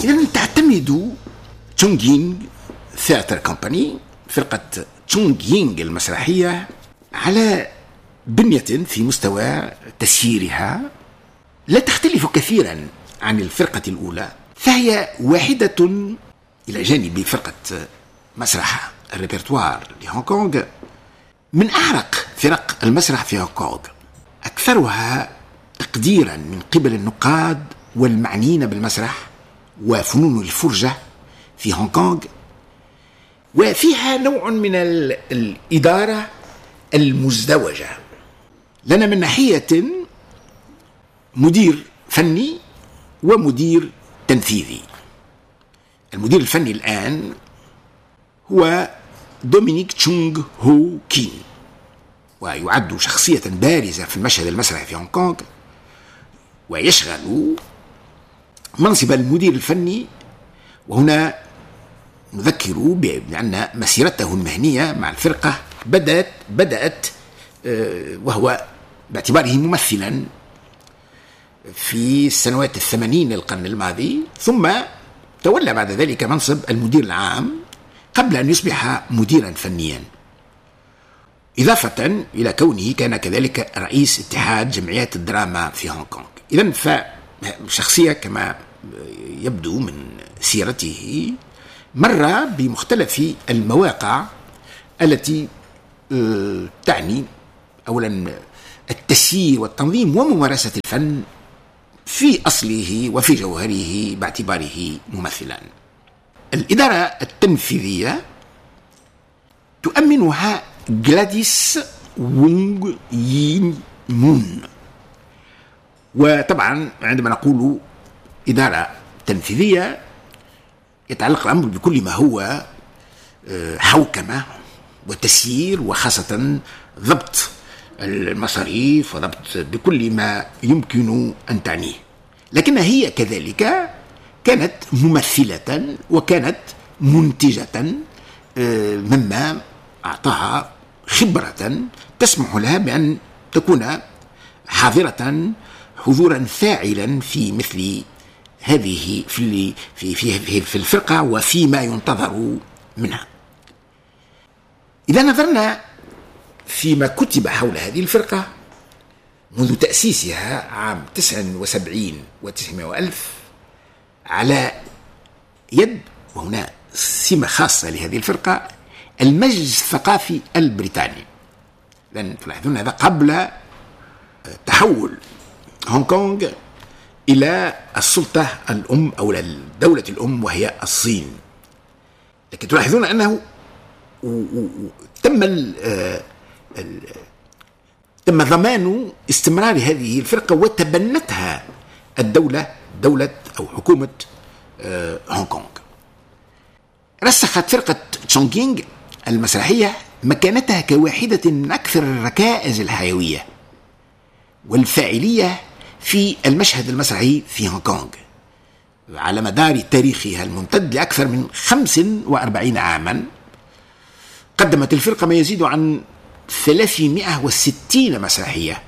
إذن تعتمد تشونغينغ ثياتر كومباني، فرقة تشونغينغ المسرحية، على بنية في مستوى تسييرها لا تختلف كثيرا عن الفرقة الأولى، فهي واحدة إلى جانب فرقة مسرح الريبرتوار لهونغ كونغ من أعرق فرق المسرح في هونغ كونغ، أكثرها تقديرا من قبل النقاد والمعنيين بالمسرح وفنون الفرجة في هونغ كونغ، وفيها نوع من الإدارة المزدوجة. لنا من ناحية مدير فني ومدير تنفيذي. المدير الفني الآن هو دومينيك تشونغ هو كين، ويعد شخصية بارزة في المشهد المسرحي في هونغ كونغ، ويشغل منصب المدير الفني. وهنا نذكر بأن مسيرته المهنية مع الفرقة بدأت وهو باعتباره ممثلا في السنوات 80 للقرن الماضي، ثم تولى بعد ذلك منصب المدير العام قبل أن يصبح مديرا فنيا، إضافة إلى كونه كان كذلك رئيس اتحاد جمعيات الدراما في هونغ كونغ. إذن فشخصية كما يبدو من سيرته مر بمختلف المواقع التي تعني أولا التسيير والتنظيم وممارسة الفن في أصله وفي جوهره باعتباره ممثلا. الإدارة التنفيذية تؤمنها غلاديس وونغ يين مون. وطبعا عندما نقول إدارة تنفيذية يتعلق الأمر بكل ما هو حوكمة وتسيير، وخاصة ضبط المصاريف وضبط بكل ما يمكن أن تعنيه، لكنها هي كذلك كانت ممثلة وكانت منتجة، مما أعطاها خبرة تسمح لها بأن تكون حاضرة حضورا فاعلا في مثل هذه في الفرقة وفيما ينتظر منها. إذا نظرنا فيما كتب حول هذه الفرقة منذ تأسيسها عام 79 و900 على يد، وهنا سمة خاصة لهذه الفرقة، المجلس الثقافي البريطاني، لأن تلاحظون هذا قبل تحول هونغ كونغ إلى السلطة الأم أو الدولة الأم وهي الصين. لكن تلاحظون أنه تم ضمان استمرار هذه الفرقة وتبنتها دولة أو حكومة هونغ كونغ. رسخت فرقة تشونغينغ المسرحية مكانتها كواحدة من أكثر الركائز الحيوية والفاعلية في المشهد المسرحي في هونغ كونغ على مدار تاريخها الممتد لأكثر من 45 عاما. قدمت الفرقة ما يزيد عن 360 مسرحية،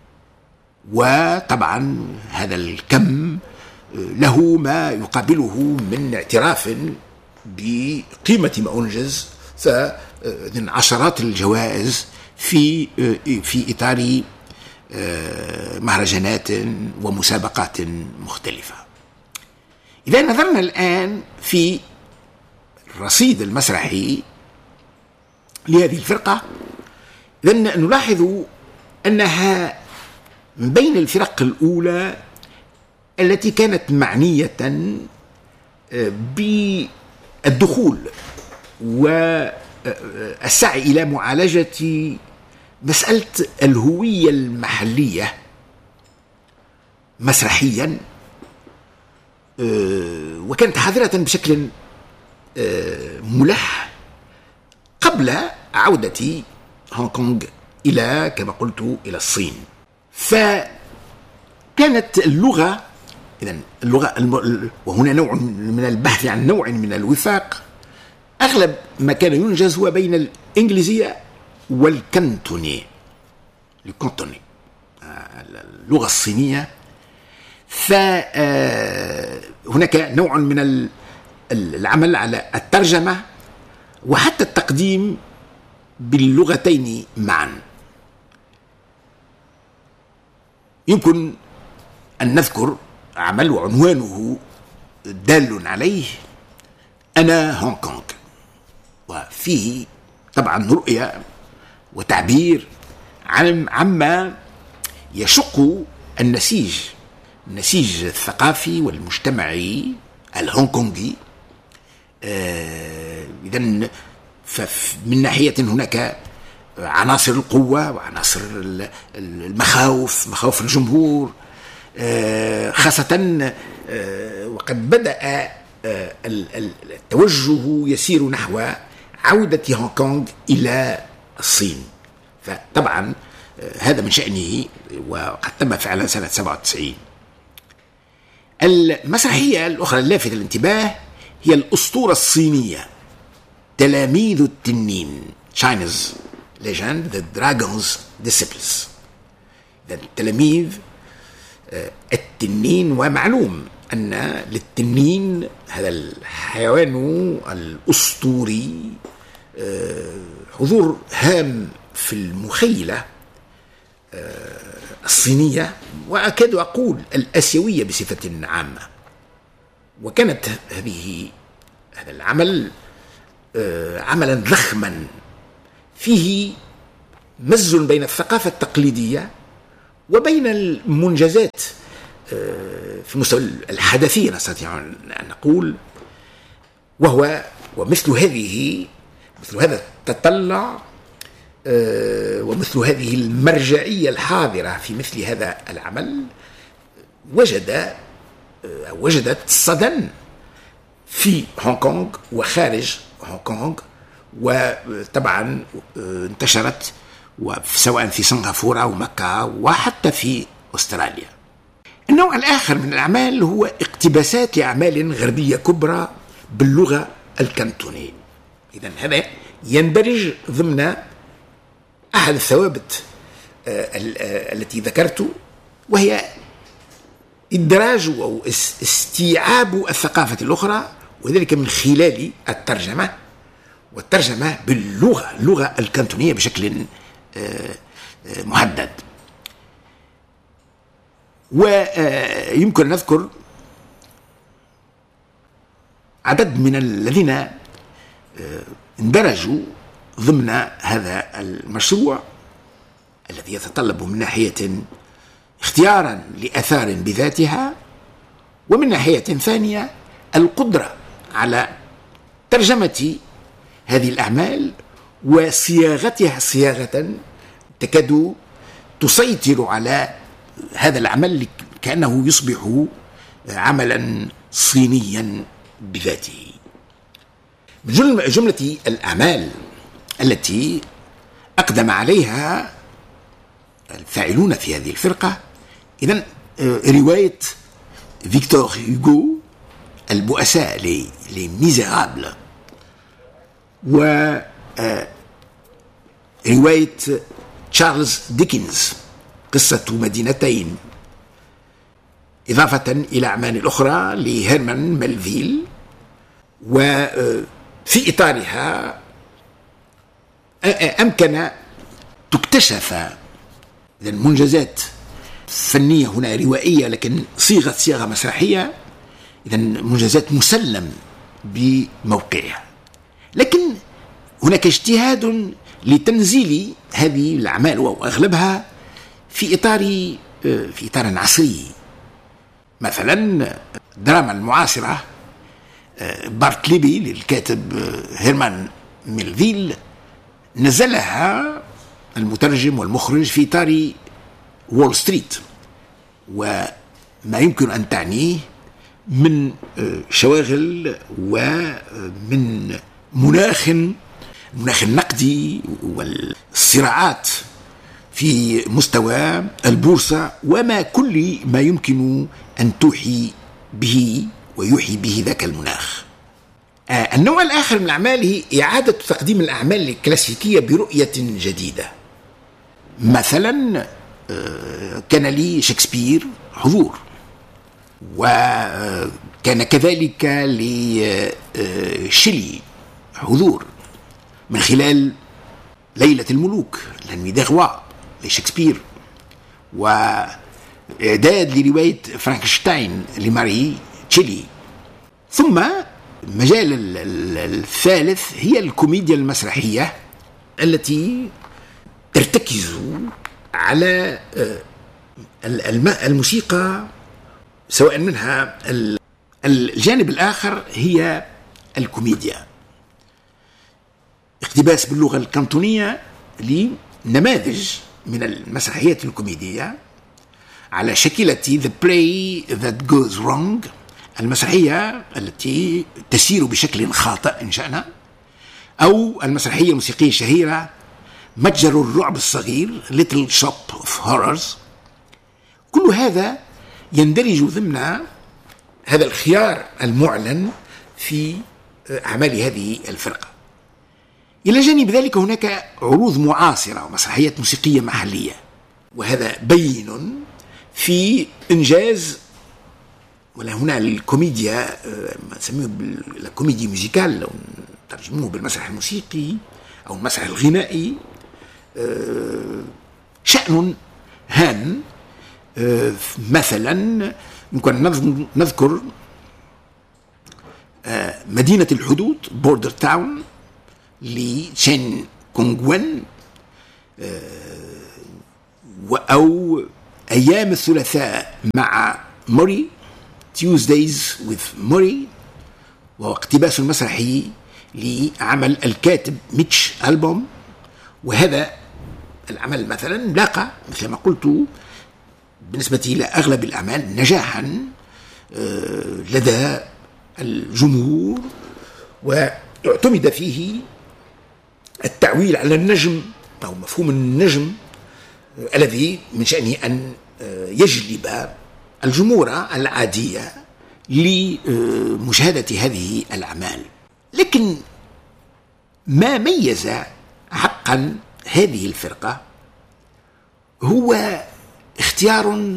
وطبعا هذا الكم له ما يقابله من اعتراف بقيمة ما أنجز، فمن عشرات الجوائز في إطار مهرجانات ومسابقات مختلفة. إذا نظرنا الآن في الرصيد المسرحي لهذه الفرقة، إذن نلاحظ أنها من بين الفرق الأولى التي كانت معنية بالدخول والسعي إلى معالجة مسألة الهوية المحلية مسرحيا، وكانت حاضرة بشكل ملح قبل عودة هونغ كونغ إلى كما قلت إلى الصين. فكانت اللغة، إذن اللغة وهنا نوع من البحث عن نوع من الوفاق، أغلب ما كان ينجز هو بين الإنجليزية والكنتوني، اللغة الصينية. فهنا هناك نوع من العمل على الترجمة وحتى التقديم باللغتين معا. يمكن أن نذكر عمل وعنوانه دال عليه أنا هونغ كونغ، وفيه طبعا رؤية وتعبير عما يشق النسيج الثقافي والمجتمعي الهونغ كونغي. إذن من ناحية هناك عناصر القوة وعناصر مخاوف الجمهور، خاصة وقد بدأ التوجه يسير نحو عودة هونغ كونغ إلى الصين. فطبعا هذا من شأنه وقد تم فعلا سنة 97. المسرحية الأخرى اللافتة للانتباه هي الأسطورة الصينية تلاميذ التنين China's Legend The Dragon's Disciples. تلاميذ التنين، ومعلوم أن للتنين هذا الحيوان الأسطوري حضور هام في المخيلة الصينية، وأكاد أقول الآسيوية بصفة عامة. وكانت هذا العمل عملا ضخما فيه مزج بين الثقافة التقليدية وبين المنجزات في مستوى الحدثية نستطيع أن نقول، ومثل هذا التطلع ومثل هذه المرجعية الحاضرة في مثل هذا العمل وجدت صدى في هونغ كونغ وخارج هونغ كونغ، وطبعا انتشرت سواء في سنغافورة ومكة وحتى في أستراليا. النوع الآخر من الأعمال هو اقتباسات لأعمال غربية كبرى باللغة الكانتونية. إذن هذا يندرج ضمن أحد الثوابت التي ذكرت، وهي إدراج أو استيعاب الثقافة الأخرى، وذلك من خلال الترجمة، والترجمة باللغة الكانتونية بشكل محدد. ويمكن أن نذكر عدد من الذين اندرجوا ضمن هذا المشروع الذي يتطلب من ناحية اختيارا لآثار بذاتها، ومن ناحية ثانية القدرة على ترجمة هذه الأعمال وصياغتها صياغة تكاد تسيطر على هذا العمل كأنه يصبح عملا صينيا بذاته. من جملة الأعمال التي أقدم عليها الفاعلون في هذه الفرقة إذن رواية فيكتور هوغو البؤساء لي ميزيرابل، ورواية تشارلز ديكنز قصة مدينتين، إضافة إلى أعمال أخرى لهيرمان ميلفيل. وفي إطارها أمكن تكتشف المنجزات فنية هنا روائية لكن صيغة مسرحية، إذن منجزات مسلم بموقعها. لكن هناك اجتهاد لتنزيل هذه الأعمال وأغلبها في إطار عصري. مثلا الدراما المعاصرة بارتليبي للكاتب هيرمان ميلفيل نزلها المترجم والمخرج في إطار وول ستريت، وما يمكن أن تعنيه من شواغل ومن مناخ النقدي والصراعات في مستوى البورصة وما كل ما يمكن أن توحي به ويوحي به ذاك المناخ. النوع الآخر من الأعمال هي إعادة تقديم الأعمال الكلاسيكية برؤية جديدة. مثلا كان لي شكسبير حضور، وكان كان كذلك لشيلي حضور من خلال ليلة الملوك لانوي دي غوا لشكسبير، وإعداد لرواية فرانكشتاين لماري تشيلي. ثم المجال الثالث هي الكوميديا المسرحية التي ترتكز على الموسيقى، سواء منها الجانب الآخر هي الكوميديا، اقتباس باللغة الكانتونية لنماذج من المسرحيات الكوميدية على شكلة The Play That Goes Wrong، المسرحية التي تسير بشكل خاطئ إن شأنا، أو المسرحية الموسيقية الشهيرة متجر الرعب الصغير Little Shop of Horrors. كل هذا يندرج ضمن هذا الخيار المعلن في أعمال هذه الفرقة. إلى جانب ذلك هناك عروض معاصرة ومسرحيات موسيقية محلية، وهذا بين في إنجاز، ولا هنا الكوميديا ما نسميه بالكوميديا ميوزيكال لو ترجموه بالمسرح الموسيقي أو المسرح الغنائي، شأن هام. مثلا يمكن نذكر مدينة الحدود بوردر تاون لتشين كونغوين، أو أيام الثلاثاء مع موري Tuesdays with موري، وهو اقتباس مسرحي لعمل الكاتب ميتش ألبوم. وهذا العمل مثلا لاقى مثل ما قلت بالنسبة إلى أغلب الأعمال نجاحا لدى الجمهور، واعتمد فيه التعويل على النجم أو مفهوم النجم الذي من شأنه أن يجلب الجمهور العادية لمشاهدة هذه الأعمال. لكن ما ميز حقا هذه الفرقة هو اختيار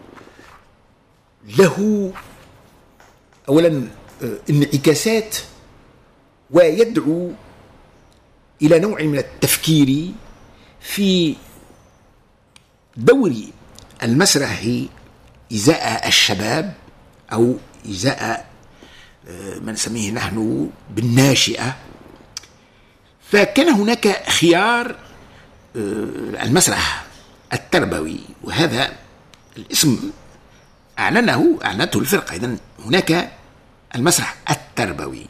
له أولا انعكاسات، ويدعو إلى نوع من التفكير في دور المسرح إزاء الشباب، أو إزاء ما نسميه نحن بالناشئة. فكان هناك خيار المسرح التربوي، وهذا الاسم أعلنته الفرقة. إذن هناك المسرح التربوي،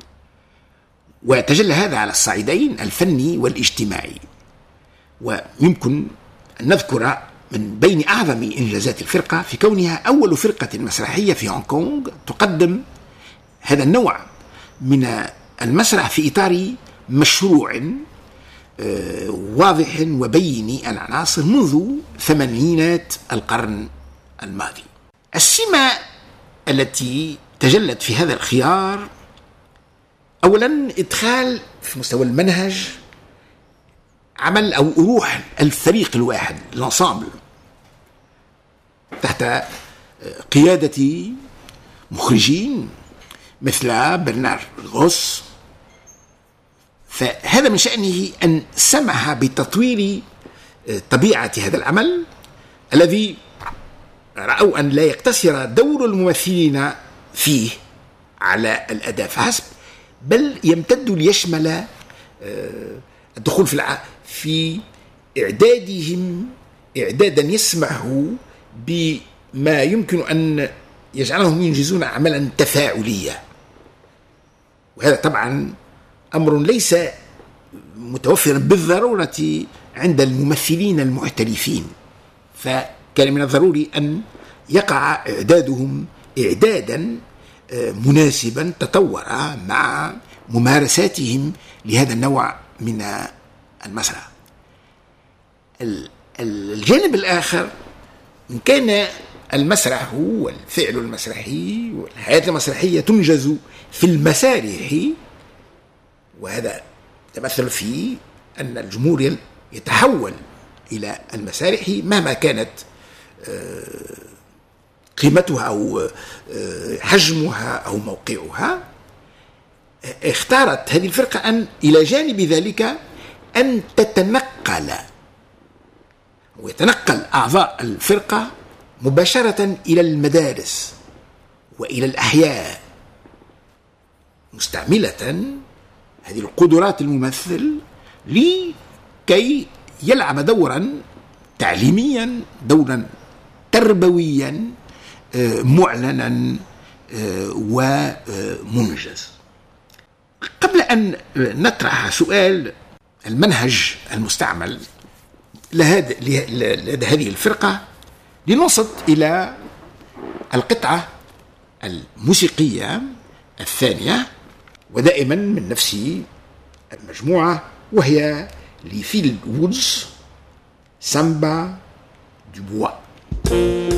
وتجلى هذا على الصعيدين الفني والاجتماعي. ويمكن أن نذكر من بين أعظم إنجازات الفرقة في كونها أول فرقة مسرحية في هونغ كونغ تقدم هذا النوع من المسرح في إطار مشروع واضح وبين العناصر منذ ثمانينات القرن الماضي. السمة التي تجلت في هذا الخيار أولا إدخال في مستوى المنهج عمل أو روح الفريق الواحد الانسامبل تحت قيادة مخرجين مثل برنار غوس. فهذا من شأنه أن سمح بتطوير طبيعة هذا العمل الذي رأوا أن لا يقتصر دور الممثلين فيه على الأداء فحسب، بل يمتد ليشمل الدخول في إعدادهم إعدادا يسمح بما يمكن أن يجعلهم ينجزون عملا تفاعليا. وهذا طبعا أمر ليس متوفرا بالضرورة عند الممثلين المحترفين، فكان من الضروري أن يقع إعدادهم إعدادا مناسبا تطور مع ممارساتهم لهذا النوع من المسرح. الجانب الآخر إن كان المسرح والفعل المسرحي والحياة المسرحية تنجز في المسارح، وهذا تمثل في أن الجمهور يتحول إلى المسارح مهما كانت قيمتها أو حجمها أو موقعها، اختارت هذه الفرقة أن إلى جانب ذلك أن تتنقل ويتنقل أعضاء الفرقة مباشرة إلى المدارس وإلى الأحياء، مستعملة هذه القدرات الممثل لكي يلعب دورا تعليميا، دورا تربويا معلنا ومنجز. قبل أن نطرح سؤال المنهج المستعمل لدى هذه الفرقة، لنوصل إلى القطعة الموسيقية الثانية، ودائما من نفس المجموعة، وهي لفيل وودز، سامبا دو بوا.